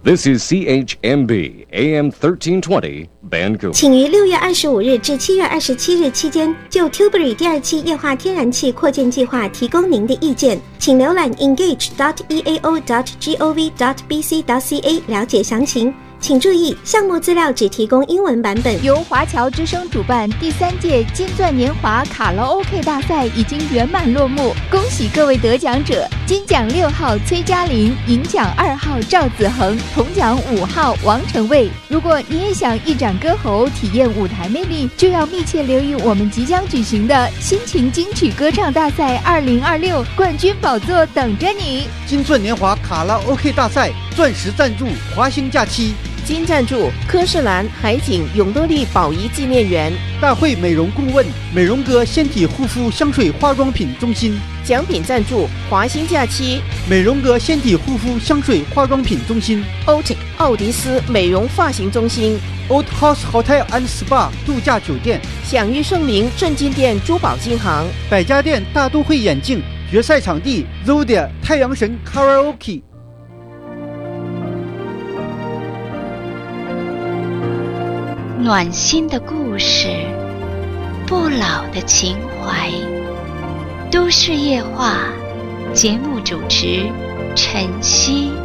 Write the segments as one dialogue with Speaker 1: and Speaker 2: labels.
Speaker 1: This is CHMB AM 1320 Vancouver。
Speaker 2: 请于6月25日至7月27日期间就 Tilbury 第2期液化天然气扩建计划提供您的意见，请浏览 engage.eao.gov.bc.ca 了解详情。请注意，项目资料只提供英文版本。
Speaker 3: 由华侨之声主办第3届金钻年华卡拉 OK 大赛已经圆满落幕，恭喜各位得奖者！金奖6号崔嘉玲，银奖2号赵子恒，铜奖5号王成卫。如果你也想一展歌喉，体验舞台魅力，就要密切留意我们即将举行的新情金曲歌唱大赛2026，冠军宝座等着你！
Speaker 4: 金钻年华卡拉 OK 大赛钻石赞助华兴假期。
Speaker 5: 金赞助科士兰海景永乐利宝仪纪念园，
Speaker 4: 大会美容顾问美容阁纤体护肤香水化妆品中心，
Speaker 5: 奖品赞助华兴假期
Speaker 4: 美容阁纤体护肤香水化妆品中心，
Speaker 5: Otic 奥迪斯美容发型中心，
Speaker 4: Old House Hotel and Spa 度假酒店，
Speaker 5: 享誉盛名正金店珠宝金行，
Speaker 4: 百家店大都会眼镜，决赛场地 Zodia 太阳神 Karaoke。
Speaker 6: 暖心的故事，不老的情怀，都市夜话，节目主持晨曦。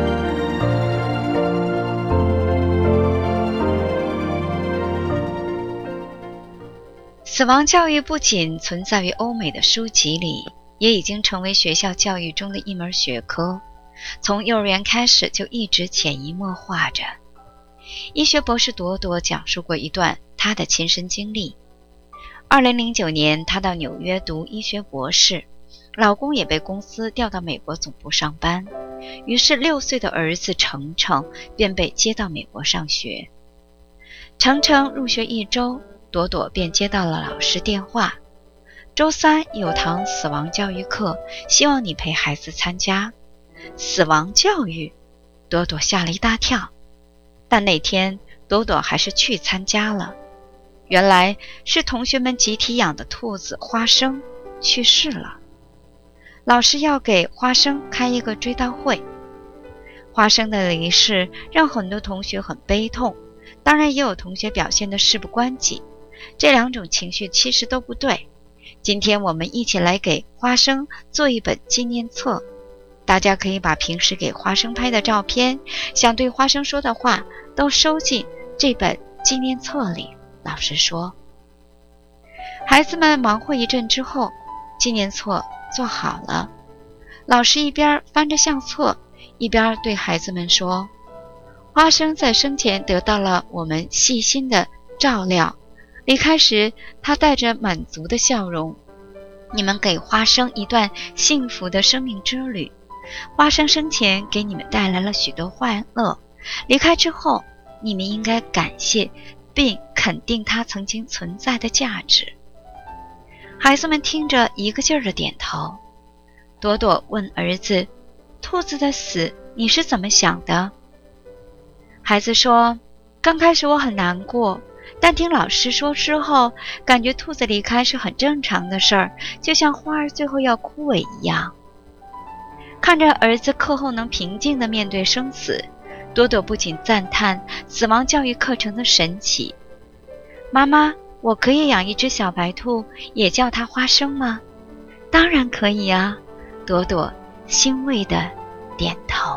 Speaker 6: 死亡教育不仅存在于欧美的书籍里，也已经成为学校教育中的一门学科，从幼儿园开始就一直潜移默化着。医学博士朵朵讲述过一段她的亲身经历。2009年，她到纽约读医学博士，老公也被公司调到美国总部上班，于是6岁的儿子程程便被接到美国上学。程程入学1周，朵朵便接到了老师电话，周3有堂死亡教育课，希望你陪孩子参加。死亡教育，朵朵吓了一大跳。但那天朵朵还是去参加了，原来是同学们集体养的兔子花生去世了，老师要给花生开一个追悼会。花生的离世让很多同学很悲痛，当然也有同学表现得事不关己，这2种情绪其实都不对。今天我们一起来给花生做一本纪念册，大家可以把平时给花生拍的照片，想对花生说的话都收进这本纪念册里。老师说，孩子们忙活一阵之后，纪念册做好了。老师一边翻着相册，一边对孩子们说，花生在生前得到了我们细心的照料，离开时他带着满足的笑容。你们给花生一段幸福的生命之旅，花生生前给你们带来了许多欢乐，离开之后你们应该感谢并肯定它曾经存在的价值。孩子们听着一个劲儿地点头。朵朵问儿子，兔子的死你是怎么想的？孩子说，刚开始我很难过，但听老师说之后，感觉兔子离开是很正常的事儿，就像花儿最后要枯萎一样。看着儿子课后能平静地面对生死，朵朵不仅赞叹死亡教育课程的神奇。妈妈，我可以养一只小白兔，也叫它花生吗？当然可以啊，朵朵欣慰地点头。